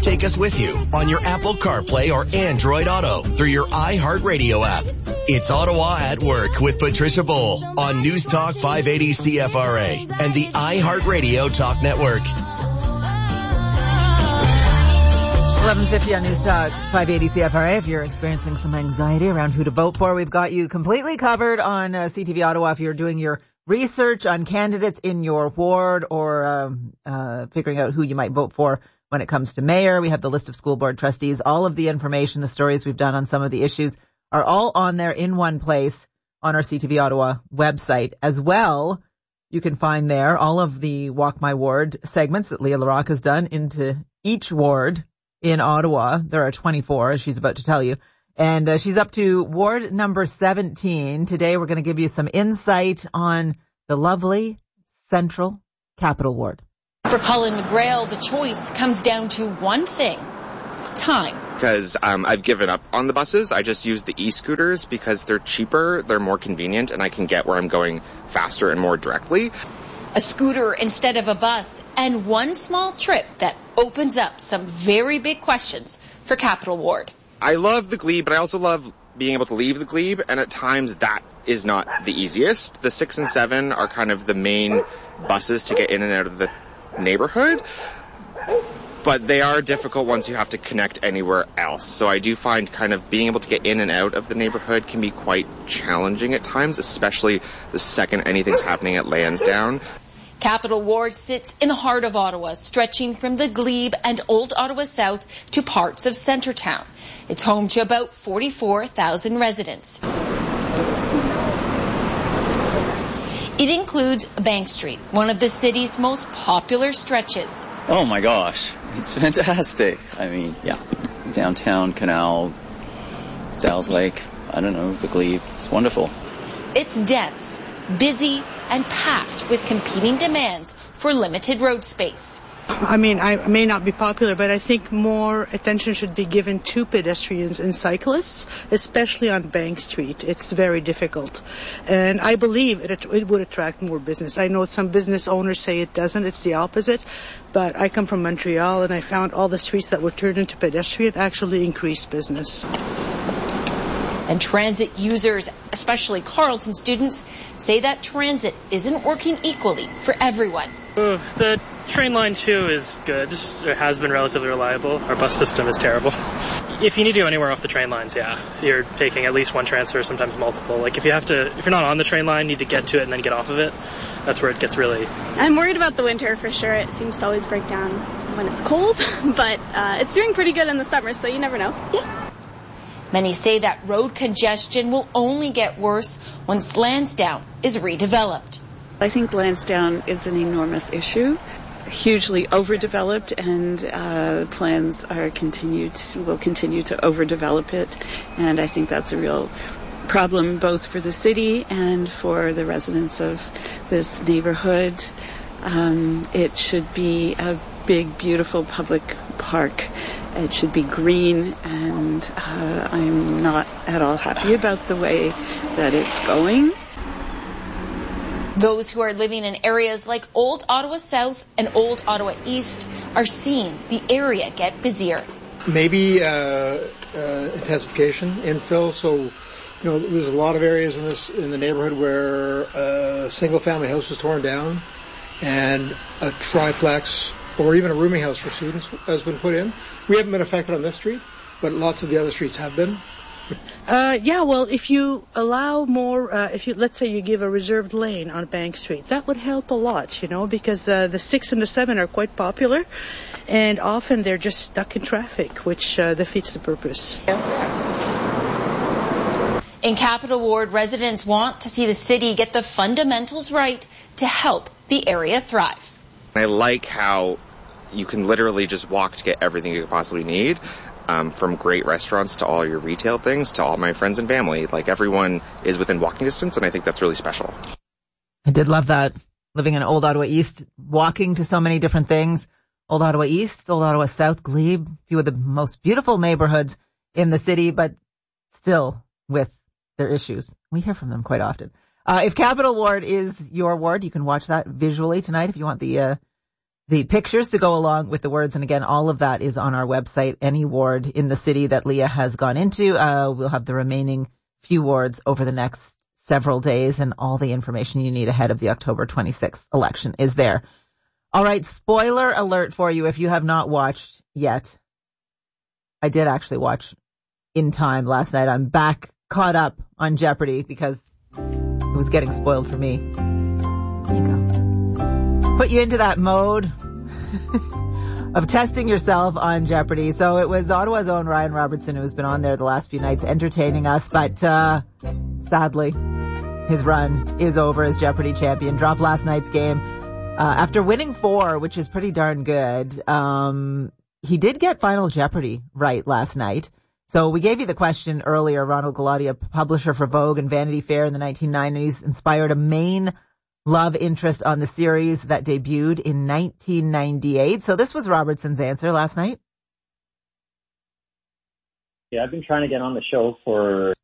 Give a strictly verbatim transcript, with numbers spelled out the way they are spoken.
Take us with you on your Apple CarPlay or Android Auto through your iHeartRadio app. It's Ottawa at Work with Patricia Bowl on News Talk five eighty C F R A and the iHeartRadio Talk Network. eleven fifty on News Talk five eighty C F R A. If you're experiencing some anxiety around who to vote for, we've got you completely covered on uh, C T V Ottawa. If you're doing your research on candidates in your ward or um, uh, figuring out who you might vote for when it comes to mayor, we have the list of school board trustees. All of the information, the stories we've done on some of the issues are all on there in one place on our C T V Ottawa website. As well, you can find there all of the Walk My Ward segments that Leah LaRocque has done into each ward in Ottawa. There are twenty-four, as she's about to tell you. And uh, she's up to ward number seventeen. Today we're going to give you some insight on the lovely Central Capital Ward. For Colin McGrail, the choice comes down to one thing: time. Because um, I've given up on the buses. I just use the e-scooters because they're cheaper, they're more convenient, and I can get where I'm going faster and more directly. A scooter instead of a bus, and one small trip that opens up some very big questions for Capital Ward. I love the Glebe, but I also love being able to leave the Glebe, and at times that is not the easiest. The six and seven are kind of the main buses to get in and out of the neighborhood, but they are difficult once you have to connect anywhere else. So I do find kind of being able to get in and out of the neighborhood can be quite challenging at times, especially the second anything's happening at Lansdowne. Capital Ward sits in the heart of Ottawa, stretching from the Glebe and Old Ottawa South to parts of Centretown. It's home to about forty-four thousand residents. It includes Bank Street, one of the city's most popular stretches. Oh my gosh, it's fantastic. I mean, yeah, downtown, Canal, Dalles Lake, I don't know, the Glebe, it's wonderful. It's dense, busy, and packed with competing demands for limited road space. I mean, I may not be popular, but I think more attention should be given to pedestrians and cyclists, especially on Bank Street. It's very difficult. And I believe it, it would attract more business. I know some business owners say it doesn't. It's the opposite. But I come from Montreal, and I found all the streets that were turned into pedestrian actually increased business. And transit users, especially Carleton students, say that transit isn't working equally for everyone. Uh, the train line two is good. It has been relatively reliable. Our bus system is terrible. If you need to go anywhere off the train lines, yeah, you're taking at least one transfer, sometimes multiple. Like if you have to, if you're not on the train line, you need to get to it and then get off of it. That's where it gets really. I'm worried about the winter for sure. It seems to always break down when it's cold, but uh, it's doing pretty good in the summer, so you never know. Yeah. Many say that road congestion will only get worse once Lansdowne is redeveloped. I think Lansdowne is an enormous issue, hugely overdeveloped, and uh, plans are continued will continue to overdevelop it. And I think that's a real problem both for the city and for the residents of this neighborhood. Um, it should be a big, beautiful public park. It should be green, and uh, I'm not at all happy about the way that it's going. Those who are living in areas like Old Ottawa South and Old Ottawa East are seeing the area get busier. Maybe uh, uh, intensification, infill. So, you know, there's a lot of areas in this in the neighborhood where a single-family house was torn down, and a triplex or even a rooming house for students has been put in. We haven't been affected on this street, but lots of the other streets have been. Uh, yeah, well, if you allow more, uh, if you, let's say you give a reserved lane on Bank Street, that would help a lot, you know, because uh, the six and the seven are quite popular, and often they're just stuck in traffic, which uh, defeats the purpose. In Capital Ward, residents want to see the city get the fundamentals right to help the area thrive. I like how you can literally just walk to get everything you could possibly need. Um, from great restaurants to all your retail things to all my friends and family. Like, everyone is within walking distance, and I think that's really special. I did love that. Living in Old Ottawa East, walking to so many different things. Old Ottawa East, Old Ottawa South, Glebe, a few of the most beautiful neighborhoods in the city, but still with their issues. We hear from them quite often. Uh, if Capital Ward is your ward, you can watch that visually tonight if you want the uh, the pictures to go along with the words. And again, all of that is on our website. Any ward in the city that Leah has gone into, uh, we'll have the remaining few wards over the next several days, and all the information you need ahead of the October twenty-sixth election is there. All right, spoiler alert for you if you have not watched yet. I did actually watch in time last night. I'm back caught up on Jeopardy because it was getting spoiled for me. There you go. Put you into that mode of testing yourself on Jeopardy. So it was Ottawa's own Ryan Robertson who has been on there the last few nights entertaining us, but uh sadly his run is over as Jeopardy champion. Dropped last night's game uh, after winning four, which is pretty darn good. Um he did get Final Jeopardy right last night. So we gave you the question earlier. Ronald Galati, a publisher for Vogue and Vanity Fair in the nineteen nineties, inspired a main love interest on the series that debuted in nineteen ninety-eight. So this was Robertson's answer last night. Yeah, I've been trying to get on the show for